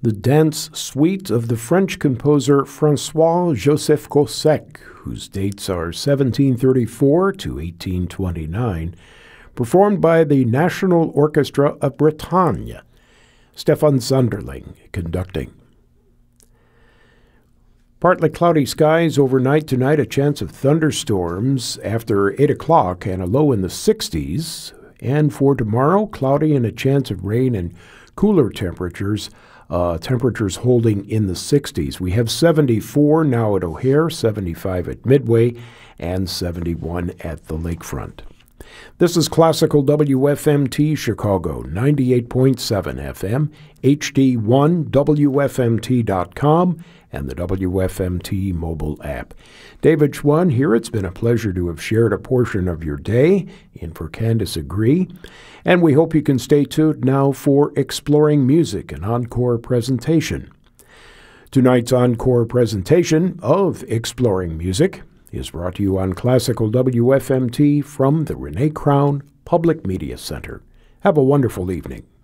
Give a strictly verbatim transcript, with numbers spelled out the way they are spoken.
the dance suite of the French composer François-Joseph Gossec, whose dates are seventeen thirty-four to eighteen twenty-nine, performed by the National Orchestra of Bretagne. Stefan Sunderling conducting. Partly cloudy skies overnight tonight, a chance of thunderstorms after eight o'clock and a low in the sixties. And for tomorrow, cloudy and a chance of rain and cooler temperatures, uh, temperatures holding in the sixties. We have seventy-four now at O'Hare, seventy-five at Midway, and seventy-one at the lakefront. This is Classical W F M T Chicago, ninety-eight point seven F M, H D one W F M T dot com, and the W F M T mobile app. David Schwann here. It's been a pleasure to have shared a portion of your day in for Candace Agree, and we hope you can stay tuned now for Exploring Music, an encore presentation. Tonight's encore presentation of Exploring Music is brought to you on Classical W F M T from the Renee Crown Public Media Center. Have a wonderful evening.